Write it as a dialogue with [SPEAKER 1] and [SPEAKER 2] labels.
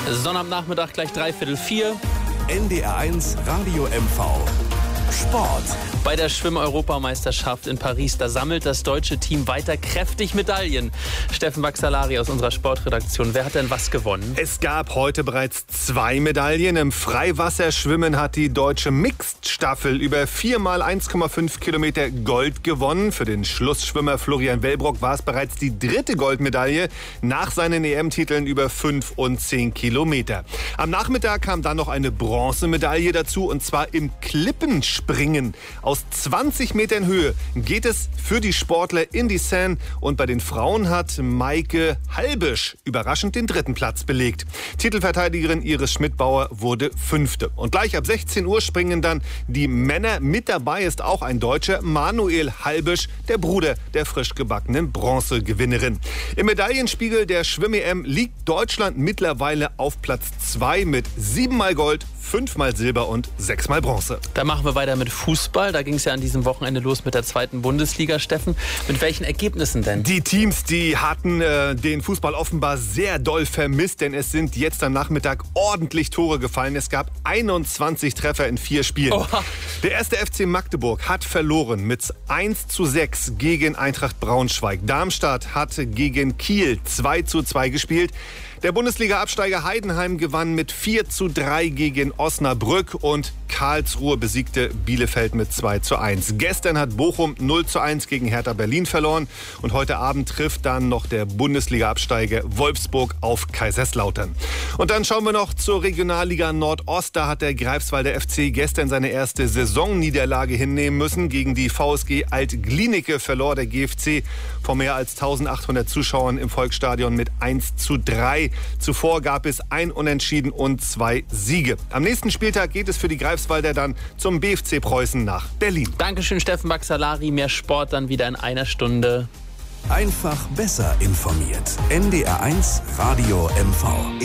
[SPEAKER 1] Sonnabendnachmittag gleich 3:45.
[SPEAKER 2] NDR1 Radio MV. Sport.
[SPEAKER 1] Bei der Schwimm-Europameisterschaft in Paris, da sammelt das deutsche Team weiter kräftig Medaillen. Steffen Baxalari aus unserer Sportredaktion, wer hat denn was gewonnen?
[SPEAKER 3] Es gab heute bereits 2 Medaillen. Im Freiwasserschwimmen hat die deutsche Mixed-Staffel über 4 mal 1,5 Kilometer Gold gewonnen. Für den Schlussschwimmer Florian Wellbrock war es bereits die 3. Goldmedaille nach seinen EM-Titeln über 5 und 10 Kilometer. Am Nachmittag kam dann noch eine Bronzemedaille dazu, und zwar im Klippenspringen. Aus 20 Metern Höhe geht es für die Sportler in die Seine, und bei den Frauen hat Maike Halbisch überraschend den 3. Platz belegt. Titelverteidigerin Iris Schmidbauer wurde 5. Und gleich ab 16 Uhr springen dann die Männer. Mit dabei ist auch ein Deutscher, Manuel Halbisch, der Bruder der frisch gebackenen Bronzegewinnerin. Im Medaillenspiegel der Schwimm-EM liegt Deutschland mittlerweile auf Platz 2 mit 7 mal Gold, 5 mal Silber und 6 mal Bronze.
[SPEAKER 1] Da machen wir weiter mit Fußball. Da ging es ja an diesem Wochenende los mit der 2. Bundesliga. Steffen, mit welchen Ergebnissen denn?
[SPEAKER 3] Die Teams, die hatten den Fußball offenbar sehr doll vermisst, denn es sind jetzt am Nachmittag ordentlich Tore gefallen. Es gab 21 Treffer in 4 Spielen.
[SPEAKER 1] Oha.
[SPEAKER 3] Der 1. FC Magdeburg hat verloren mit 1:6 gegen Eintracht Braunschweig. Darmstadt hat gegen Kiel 2:2 gespielt. Der Bundesliga-Absteiger Heidenheim gewann mit 4:3 gegen Osnabrück, und Karlsruhe besiegte Bielefeld mit 2:1. Gestern hat Bochum 0:1 gegen Hertha Berlin verloren, und heute Abend trifft dann noch der Bundesliga-Absteiger Wolfsburg auf Kaiserslautern. Und dann schauen wir noch zur Regionalliga Nordost. Da hat der Greifswalder FC gestern seine erste Saisonniederlage hinnehmen müssen. Gegen die VSG Alt-Glienicke verlor der GFC vor mehr als 1800 Zuschauern im Volksstadion mit 1:3. Zuvor gab es ein Unentschieden und 2 Siege. Am nächsten Spieltag geht es für die Greifswalder dann zum BFC Preußen nach Berlin.
[SPEAKER 1] Dankeschön, Steffen Baxalari. Mehr Sport dann wieder in einer Stunde.
[SPEAKER 2] Einfach besser informiert. NDR1 Radio MV.